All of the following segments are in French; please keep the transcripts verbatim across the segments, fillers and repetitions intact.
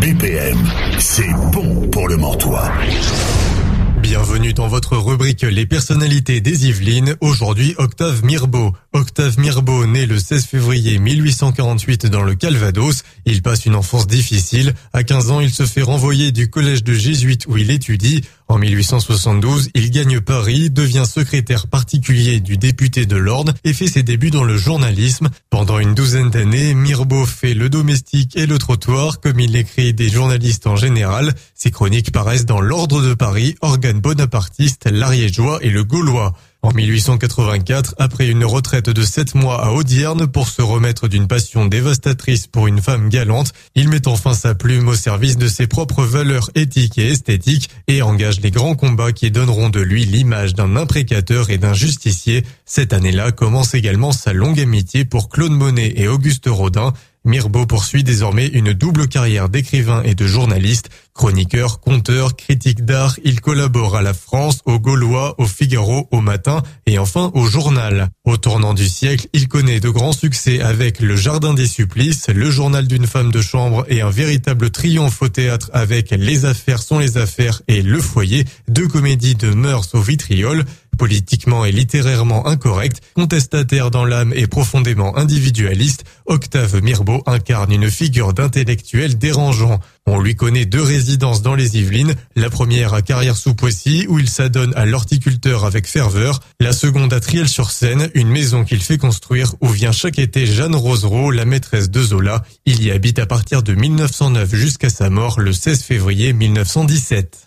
P P M, c'est bon pour le Mortois. Bienvenue dans votre rubrique Les personnalités des Yvelines. Aujourd'hui, Octave Mirbeau. Octave Mirbeau, né le seize février mille huit cent quarante-huit dans le Calvados. Il passe une enfance difficile. À quinze ans, il se fait renvoyer du collège de jésuites où il étudie. En mille huit cent soixante-douze, il gagne Paris, devient secrétaire particulier du député de l'Orne et fait ses débuts dans le journalisme. Pendant une douzaine d'années, Mirbeau fait le domestique et le trottoir, comme il l'écrit des journalistes en général. Ses chroniques paraissent dans l'Ordre de Paris, organe bonapartiste, l'Ariégeois et le Gaulois. En mille huit cent quatre-vingt-quatre, après une retraite de sept mois à Audierne pour se remettre d'une passion dévastatrice pour une femme galante, il met enfin sa plume au service de ses propres valeurs éthiques et esthétiques et engage les grands combats qui donneront de lui l'image d'un imprécateur et d'un justicier. Cette année-là commence également sa longue amitié pour Claude Monet et Auguste Rodin. Mirbeau poursuit désormais une double carrière d'écrivain et de journaliste. Chroniqueur, conteur, critique d'art, il collabore à la France, au Gaulois, au Figaro, au Matin et enfin au Journal. Au tournant du siècle, il connaît de grands succès avec Le Jardin des Supplices, Le Journal d'une femme de chambre et un véritable triomphe au théâtre avec Les affaires sont les affaires et Le Foyer, deux comédies de mœurs au vitriol. Politiquement et littérairement incorrect, contestataire dans l'âme et profondément individualiste, Octave Mirbeau incarne une figure d'intellectuel dérangeant. On lui connaît deux résidences dans les Yvelines, la première à Carrière-sous-Poissy où il s'adonne à l'horticulteur avec ferveur, la seconde à Triel-sur-Seine, une maison qu'il fait construire où vient chaque été Jeanne Rosereau, la maîtresse de Zola. Il y habite à partir de mille neuf cent neuf jusqu'à sa mort le seize février mille neuf cent dix-sept.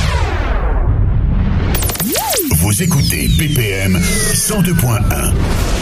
Vous écoutez P P M cent deux point un.